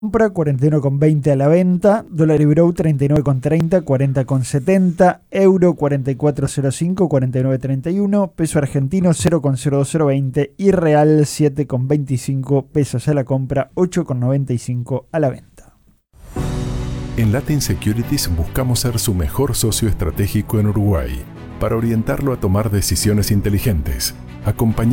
compra, 41,20 a la venta, dólar euro 39,30, 40,70, euro 44,05, 49,31, peso argentino 0,0020 y real 7,25 pesos a la compra, 8,95 a la venta. En Latin Securities buscamos ser su mejor socio estratégico en Uruguay para orientarlo a tomar decisiones inteligentes, acompañar